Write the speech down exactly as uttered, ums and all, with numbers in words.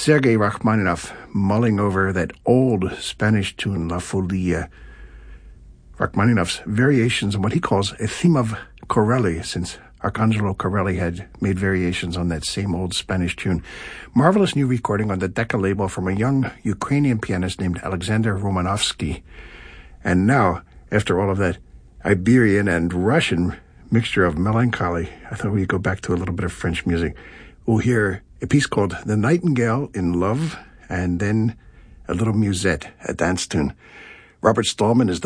Sergei Rachmaninoff mulling over that old Spanish tune, La Folia. Rachmaninoff's variations on what he calls a theme of Corelli, since Arcangelo Corelli had made variations on that same old Spanish tune. Marvelous new recording on the Decca label from a young Ukrainian pianist named Alexander Romanovsky. And now, after all of that Iberian and Russian mixture of melancholy, I thought we'd go back to a little bit of French music. We'll hear a piece called The Nightingale in Love, and then a little musette, a dance tune. Robert Stallman is the